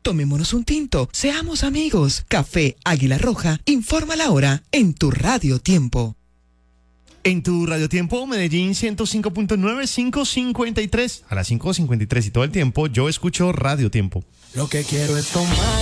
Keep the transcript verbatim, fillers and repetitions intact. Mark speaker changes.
Speaker 1: Tomémonos un tinto, seamos amigos. Café Águila Roja, informa la hora en tu Radio Tiempo.
Speaker 2: En tu Radio Tiempo, Medellín ciento cinco punto nueve, cinco cincuenta y tres. A las cinco cincuenta y tres y todo el tiempo, yo escucho Radio Tiempo.
Speaker 3: Lo que quiero es tomar.